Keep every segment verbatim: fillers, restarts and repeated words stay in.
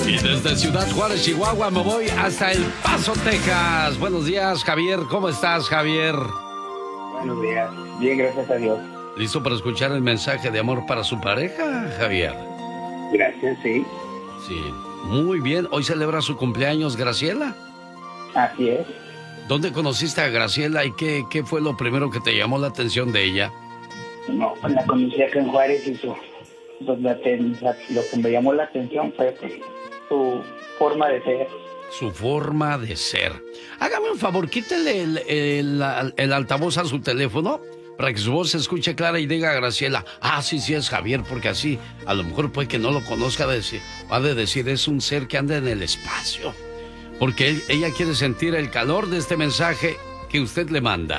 Y desde Ciudad Juárez, Chihuahua, me voy hasta El Paso, Texas. Buenos días, Javier. ¿Cómo estás, Javier? Buenos días. Bien, gracias a Dios. ¿Listo para escuchar el mensaje de amor para su pareja, Javier? Gracias, sí. Sí, muy bien. Hoy celebra su cumpleaños, Graciela. Así es. ¿Dónde conociste a Graciela y qué, qué fue lo primero que te llamó la atención de ella? No, pues la conocí acá en Juárez y su, pues, la, la, lo que me llamó la atención fue pues, su forma de ser. Su forma de ser. Hágame un favor, quítele el, el, el, el altavoz a su teléfono para que su voz se escuche clara y diga a Graciela, ah, sí, sí es Javier, porque así a lo mejor puede que no lo conozca, decir, va de decir, es un ser que anda en el espacio. Porque él, ella quiere sentir el calor de este mensaje que usted le manda.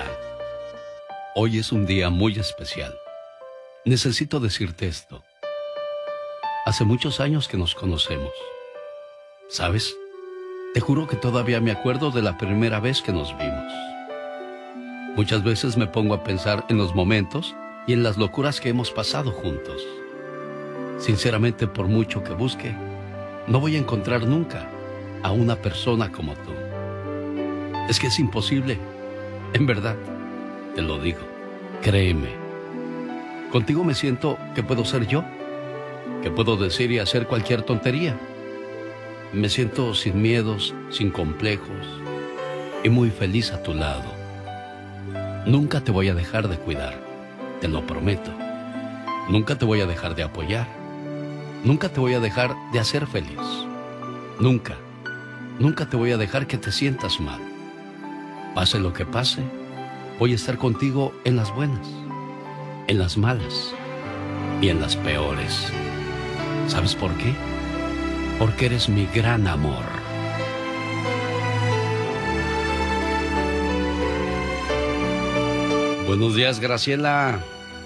Hoy es un día muy especial. Necesito decirte esto. Hace muchos años que nos conocemos. ¿Sabes? Te juro que todavía me acuerdo de la primera vez que nos vimos. Muchas veces me pongo a pensar en los momentos y en las locuras que hemos pasado juntos. Sinceramente, por mucho que busque, no voy a encontrar nunca a una persona como tú. Es que es imposible. En verdad, te lo digo. Créeme. Contigo me siento que puedo ser yo, que puedo decir y hacer cualquier tontería. Me siento sin miedos, sin complejos y muy feliz a tu lado. Nunca te voy a dejar de cuidar, te lo prometo. Nunca te voy a dejar de apoyar. Nunca te voy a dejar de hacer feliz. Nunca, nunca te voy a dejar que te sientas mal. Pase lo que pase, voy a estar contigo en las buenas, en las malas y en las peores. ¿Sabes por qué? Porque eres mi gran amor. Buenos días, Graciela.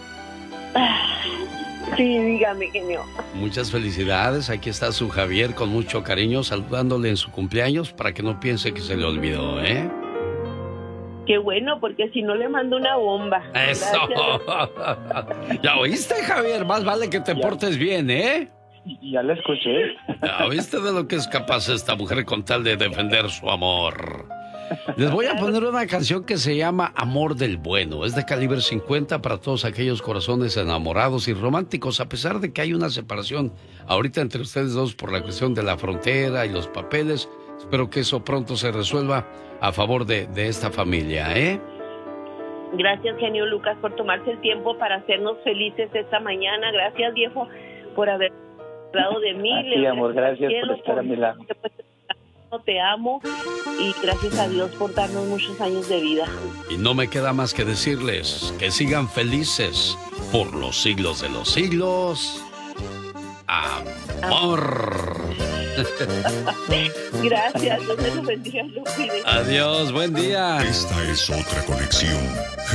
Sí, dígame, genio. Muchas felicidades. Aquí está su Javier con mucho cariño saludándole en su cumpleaños para que no piense que se le olvidó, ¿eh? Qué bueno, porque si no le mando una bomba. Eso. ¿Ya oíste, Javier? Más vale que te ya. portes bien, ¿eh? Ya la escuché. ¿Ya oíste de lo que es capaz esta mujer con tal de defender su amor? Les voy a poner una canción que se llama Amor del Bueno. Es de calibre cincuenta para todos aquellos corazones enamorados y románticos, a pesar de que hay una separación ahorita entre ustedes dos por la cuestión de la frontera y los papeles. Espero que eso pronto se resuelva a favor de, de esta familia, ¿eh? Gracias, genio Lucas, por tomarse el tiempo para hacernos felices esta mañana. Gracias, viejo, por haber hablado de mí. Sí, amor, gracias por estar a mi lado. Te amo y gracias a Dios por darnos muchos años de vida. Y no me queda más que decirles que sigan felices por los siglos de los siglos. Amor. Gracias, Dios me lo bendiga, lo cuide. Adiós, buen día. Esta es otra conexión.